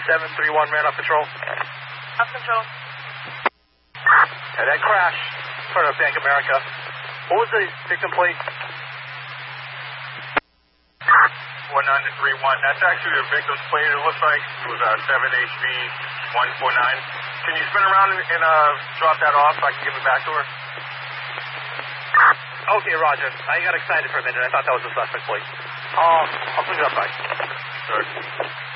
731, man up patrol. Up control. And that crash in front of Bank of America. What was the victim plate? 1931. That's actually the victim's plate, it looks like. It was 7HB149. Can you spin around and drop that off so I can give it back to her? Okay, Roger. I got excited for a minute. I thought that was the suspect plate. I'll pick it up back. Sure.